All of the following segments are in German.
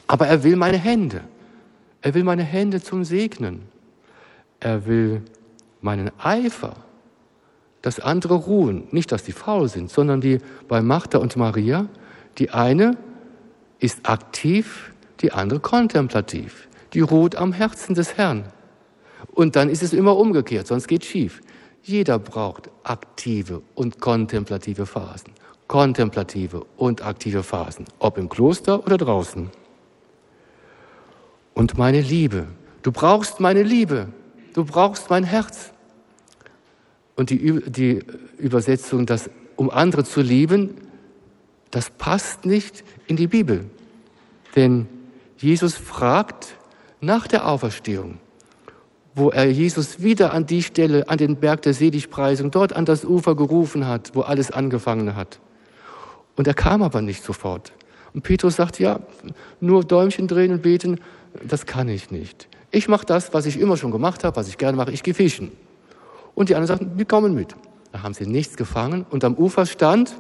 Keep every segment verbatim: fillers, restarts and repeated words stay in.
Aber er will meine Hände. Er will meine Hände zum Segnen. Er will meinen Eifer, dass andere ruhen. Nicht, dass die faul sind, sondern die bei Martha und Maria, die eine ist aktiv, die andere kontemplativ. Die ruht am Herzen des Herrn. Und dann ist es immer umgekehrt, sonst geht es schief. Jeder braucht aktive und kontemplative Phasen. Kontemplative und aktive Phasen, ob im Kloster oder draußen. Und meine Liebe. Du brauchst meine Liebe. Du brauchst mein Herz. Und die, die Übersetzung, das, um andere zu lieben, das passt nicht in die Bibel. Denn Jesus fragt nach der Auferstehung, wo er Jesus wieder an die Stelle, an den Berg der Seligpreisung, dort an das Ufer gerufen hat, wo alles angefangen hat. Und er kam aber nicht sofort. Und Petrus sagt, ja, nur Däumchen drehen und beten, das kann ich nicht. Ich mache das, was ich immer schon gemacht habe, was ich gerne mache, ich gehe fischen. Und die anderen sagten, wir kommen mit. Da haben sie nichts gefangen und am Ufer stand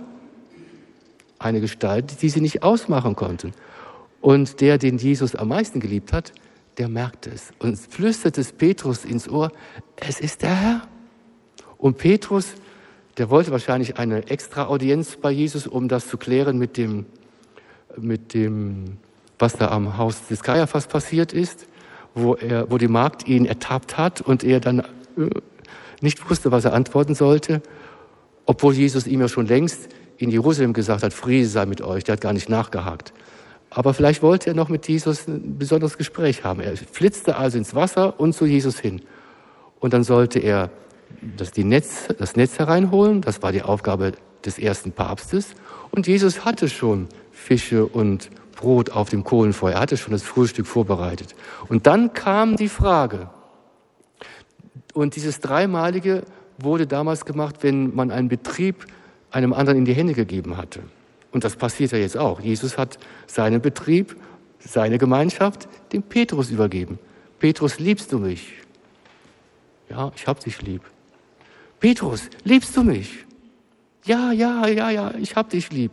eine Gestalt, die sie nicht ausmachen konnten. Und der, den Jesus am meisten geliebt hat, der merkte es und flüsterte es Petrus ins Ohr, es ist der Herr. Und Petrus, der wollte wahrscheinlich eine extra Audienz bei Jesus, um das zu klären mit dem, mit dem, was da am Haus des Kaiaphas passiert ist, wo er, wo die Magd ihn ertappt hat und er dann nicht wusste, was er antworten sollte, obwohl Jesus ihm ja schon längst in Jerusalem gesagt hat, Friede sei mit euch, der hat gar nicht nachgehakt. Aber vielleicht wollte er noch mit Jesus ein besonderes Gespräch haben. Er flitzte also ins Wasser und zu Jesus hin. Und dann sollte er das, die Netz, das Netz hereinholen, das war die Aufgabe des ersten Papstes. Und Jesus hatte schon Fische und Brot auf dem Kohlenfeuer, er hatte schon das Frühstück vorbereitet. Und dann kam die Frage, und dieses Dreimalige wurde damals gemacht, wenn man einen Betrieb einem anderen in die Hände gegeben hatte. Und das passiert ja jetzt auch. Jesus hat seinen Betrieb, seine Gemeinschaft dem Petrus übergeben. Petrus, liebst du mich? Ja, ich hab dich lieb. Petrus, liebst du mich? Ja, ja, ja, ja, ich hab dich lieb.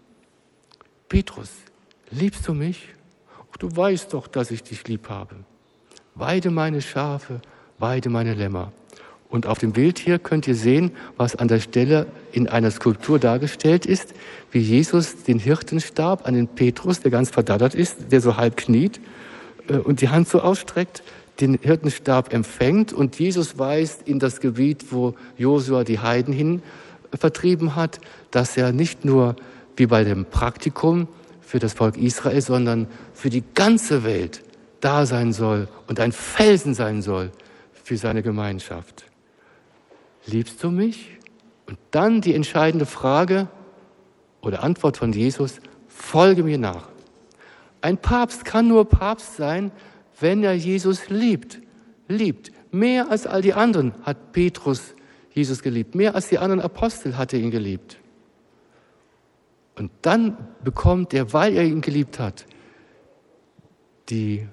Petrus, liebst du mich? Ach, du weißt doch, dass ich dich lieb habe. Weide meine Schafe, weide meine Lämmer. Und auf dem Bild hier könnt ihr sehen, was an der Stelle in einer Skulptur dargestellt ist, wie Jesus den Hirtenstab an den Petrus, der ganz verdattert ist, der so halb kniet und die Hand so ausstreckt, den Hirtenstab empfängt und Jesus weist in das Gebiet, wo Josua die Heiden hin vertrieben hat, dass er nicht nur wie bei dem Praktikum für das Volk Israel, sondern für die ganze Welt da sein soll und ein Felsen sein soll für seine Gemeinschaft. Liebst du mich? Und dann die entscheidende Frage oder Antwort von Jesus, folge mir nach. Ein Papst kann nur Papst sein, wenn er Jesus liebt. Liebt. Mehr als all die anderen hat Petrus Jesus geliebt. Mehr als die anderen Apostel hat er ihn geliebt. Und dann bekommt er, weil er ihn geliebt hat, die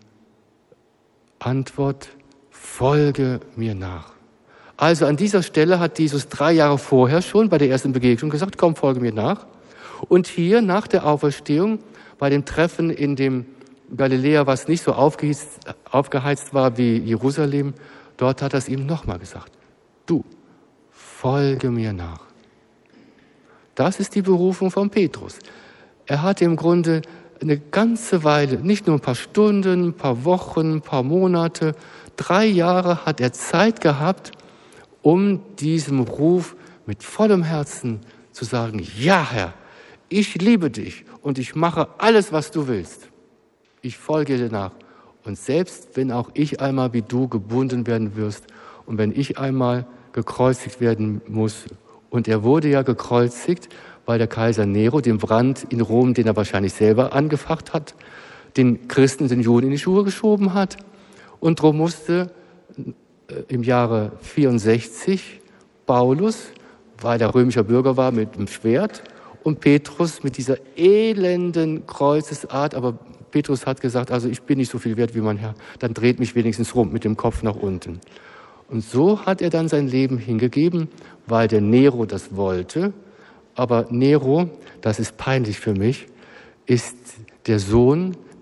Antwort, folge mir nach. Also an dieser Stelle hat Jesus drei Jahre vorher schon bei der ersten Begegnung gesagt, komm, folge mir nach. Und hier nach der Auferstehung, bei dem Treffen in dem Galiläa, was nicht so aufgeheizt, aufgeheizt war wie Jerusalem, dort hat er es ihm nochmal gesagt. Du, folge mir nach. Das ist die Berufung von Petrus. Er hatte im Grunde eine ganze Weile, nicht nur ein paar Stunden, ein paar Wochen, ein paar Monate, drei Jahre hat er Zeit gehabt, um diesem Ruf mit vollem Herzen zu sagen, ja Herr, ich liebe dich und ich mache alles, was du willst. Ich folge dir nach. Und selbst wenn auch ich einmal wie du gebunden werden wirst und wenn ich einmal gekreuzigt werden muss, und er wurde ja gekreuzigt, weil der Kaiser Nero den Brand in Rom, den er wahrscheinlich selber angefacht hat, den Christen, den Juden in die Schuhe geschoben hat. Und darum musste im Jahre vierundsechzig Paulus, weil er römischer Bürger war, mit dem Schwert und Petrus mit dieser elenden Kreuzesart, aber Petrus hat gesagt, also ich bin nicht so viel wert wie mein Herr, dann dreht mich wenigstens rum mit dem Kopf nach unten. Und so hat er dann sein Leben hingegeben, weil der Nero das wollte. Aber Nero, das ist peinlich für mich, ist der Sohn